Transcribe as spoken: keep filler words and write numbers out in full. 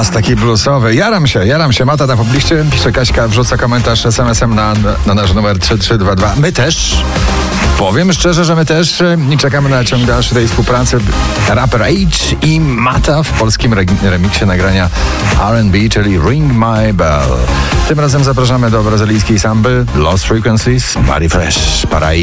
Blues, taki bluesowy. Jaram się, jaram się. Mata na pobliście, pisze Kaśka, wrzuca komentarz es em esem na, na nasz numer trzy trzy dwa dwa. My też. Powiem szczerze, że my też i czekamy na ciąg dalszy tej współpracy. Rapper H i Mata w polskim remiksie nagrania R and B, czyli Ring My Bell. Tym razem zapraszamy do brazylijskiej samby Lost Frequencies, Body Fresh, Paraíba.